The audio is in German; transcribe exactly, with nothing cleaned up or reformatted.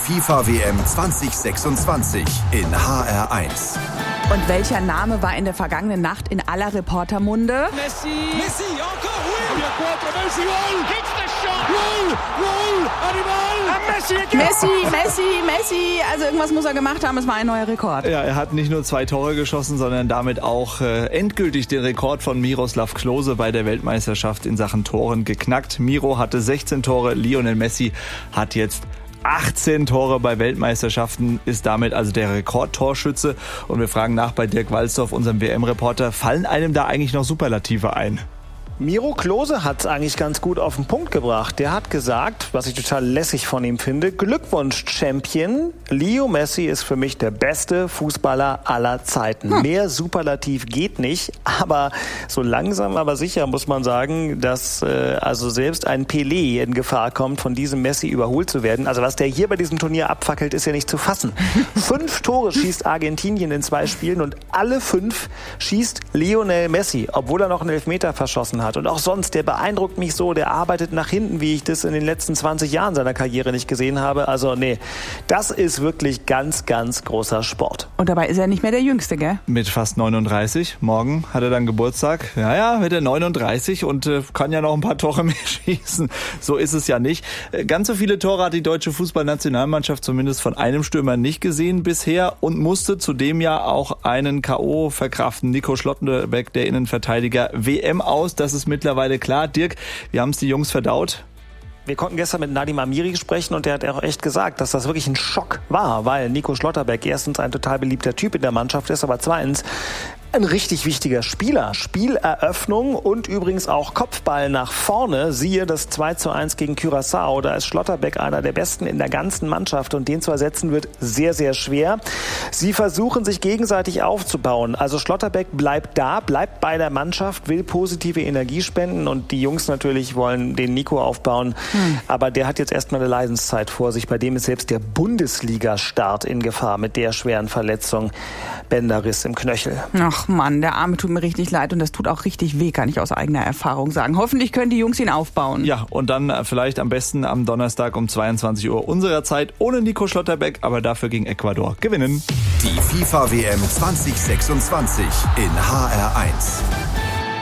FIFA W M zwanzig sechsundzwanzig in H R eins. Und welcher Name war in der vergangenen Nacht in aller Reportermunde? Messi! Messi, encore, oui! Messi, goal! Hits the shot! Goal! Goal! Animal! Messi again! Messi, Messi, Messi. Also irgendwas muss er gemacht haben, es war ein neuer Rekord. Ja, er hat nicht nur zwei Tore geschossen, sondern damit auch äh, endgültig den Rekord von Miroslav Klose bei der Weltmeisterschaft in Sachen Toren geknackt. Miro hatte sechzehn Tore, Lionel Messi hat jetzt achtzehn Tore bei Weltmeisterschaften, ist damit also der Rekordtorschütze. Und wir fragen nach bei Dirk Walzdorf, unserem W M-Reporter, fallen einem da eigentlich noch Superlative ein? Miro Klose hat es eigentlich ganz gut auf den Punkt gebracht. Der hat gesagt, was ich total lässig von ihm finde, Glückwunsch, Champion. Leo Messi ist für mich der beste Fußballer aller Zeiten. Hm. Mehr Superlativ geht nicht, aber so langsam, aber sicher muss man sagen, dass äh, also selbst ein Pelé in Gefahr kommt, von diesem Messi überholt zu werden. Also was der hier bei diesem Turnier abfackelt, ist ja nicht zu fassen. Fünf Tore schießt Argentinien in zwei Spielen und alle fünf schießt Lionel Messi, obwohl er noch einen Elfmeter verschossen hat. Und auch sonst, der beeindruckt mich so, der arbeitet nach hinten, wie ich das in den letzten zwanzig Jahren seiner Karriere nicht gesehen habe. Also nee, das ist wirklich ganz, ganz großer Sport. Und dabei ist er nicht mehr der Jüngste, gell? Mit fast neununddreißig. Morgen hat er dann Geburtstag. Ja, ja, wird er neununddreißig und äh, kann ja noch ein paar Tore mehr schießen. So ist es ja nicht. Äh, ganz so viele Tore hat die deutsche Fußballnationalmannschaft zumindest von einem Stürmer nicht gesehen bisher und musste zudem ja auch einen K O verkraften. Nico Schlotterbeck, der Innenverteidiger, W M aus. Das ist mittlerweile klar. Dirk, wie haben es die Jungs verdaut? Wir konnten gestern mit Nadim Amiri sprechen und der hat auch echt gesagt, dass das wirklich ein Schock war, weil Nico Schlotterbeck erstens ein total beliebter Typ in der Mannschaft ist, aber zweitens ein richtig wichtiger Spieler. Spieleröffnung und übrigens auch Kopfball nach vorne. Siehe das zwei zu eins gegen Curaçao. Da ist Schlotterbeck einer der Besten in der ganzen Mannschaft und den zu ersetzen wird sehr, sehr schwer. Sie versuchen sich gegenseitig aufzubauen. Also Schlotterbeck bleibt da, bleibt bei der Mannschaft, will positive Energie spenden und die Jungs natürlich wollen den Nico aufbauen. Hm. Aber der hat jetzt erstmal eine Leidenszeit vor sich. Bei dem ist selbst der Bundesliga-Start in Gefahr mit der schweren Verletzung. Bänderriss im Knöchel. Ach Mann, der Arme tut mir richtig leid und das tut auch richtig weh, kann ich aus eigener Erfahrung sagen. Hoffentlich können die Jungs ihn aufbauen. Ja, und dann vielleicht am besten am Donnerstag um zweiundzwanzig Uhr unserer Zeit ohne Nico Schlotterbeck, aber dafür gegen Ecuador gewinnen. Die FIFA W M zwanzig sechsundzwanzig in H R eins.